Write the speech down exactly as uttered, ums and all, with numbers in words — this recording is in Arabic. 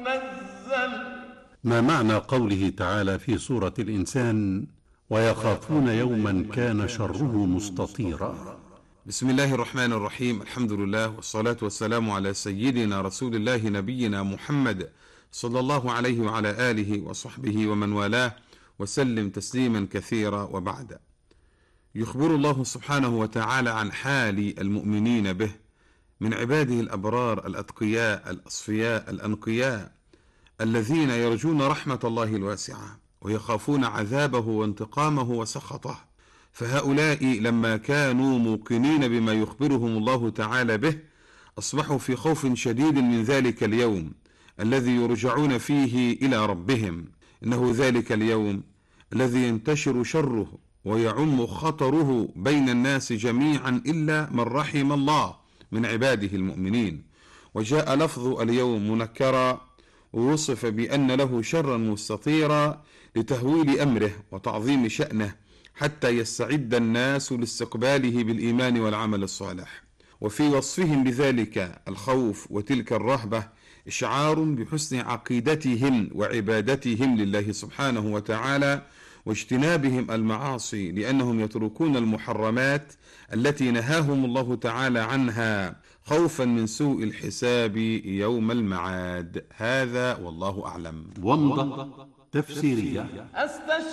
نزل. ما معنى قوله تعالى في سورة الإنسان ويخافون يوما كان شره مستطيرا؟ بسم الله الرحمن الرحيم. الحمد لله والصلاة والسلام على سيدنا رسول الله نبينا محمد صلى الله عليه وعلى آله وصحبه ومن والاه وسلم تسليما كثيرا. وبعد، يخبر الله سبحانه وتعالى عن حال المؤمنين به من عباده الأبرار الأتقياء الأصفياء الأنقياء الذين يرجون رحمة الله الواسعة ويخافون عذابه وانتقامه وسخطه. فهؤلاء لما كانوا موقنين بما يخبرهم الله تعالى به أصبحوا في خوف شديد من ذلك اليوم الذي يرجعون فيه إلى ربهم. إنه ذلك اليوم الذي ينتشر شره ويعم خطره بين الناس جميعا إلا من رحم الله من عباده المؤمنين. وجاء لفظ اليوم منكرا ووصف بأن له شرا مستطيرا لتهويل أمره وتعظيم شأنه حتى يستعد الناس لاستقباله بالإيمان والعمل الصالح. وفي وصفهم بذلك الخوف وتلك الرهبة إشعار بحسن عقيدتهم وعبادتهم لله سبحانه وتعالى واجتنابهم المعاصي، لأنهم يتركون المحرمات التي نهاهم الله تعالى عنها خوفا من سوء الحساب يوم المعاد. هذا والله أعلم. ومضة تفسيرية.